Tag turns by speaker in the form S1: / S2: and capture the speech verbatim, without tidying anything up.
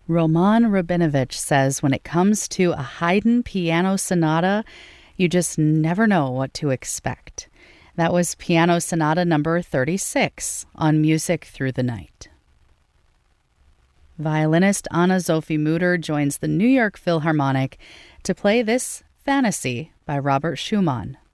S1: Roman Rabinovich says when it comes to a Haydn piano sonata, you just never know what to expect. That was Piano Sonata number thirty-six on Music Through the Night. Violinist Anna-Sophie Mutter joins the New York Philharmonic to play this Fantasy by Robert Schumann.